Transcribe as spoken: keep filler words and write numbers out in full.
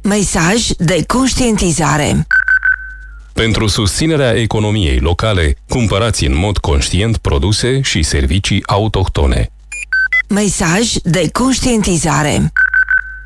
Mesaj de conștientizare. Pentru susținerea economiei locale, cumpărați în mod conștient produse și servicii autohtone. Mesaj de conștientizare.